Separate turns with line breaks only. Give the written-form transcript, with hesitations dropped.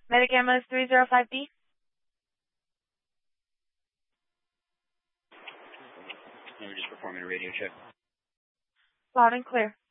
Metagamma is 305D.
We're just performing a radio check.
Loud and clear.